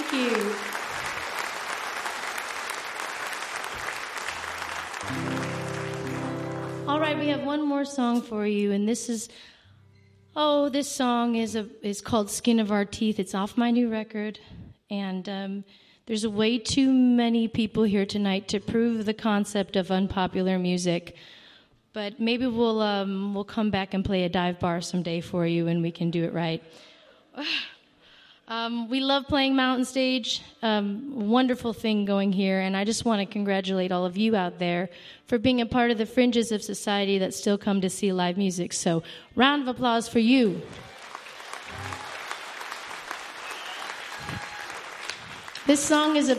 Thank you. All right, we have one more song for you, and this song is called Skin of Our Teeth. It's off my new record, and there's way too many people here tonight to prove the concept of unpopular music. But maybe we'll come back and play a dive bar someday for you, and we can do it right. We love playing Mountain Stage. Wonderful thing going here, and I just want to congratulate all of you out there for being a part of the fringes of society that still come to see live music. So, round of applause for you. This song is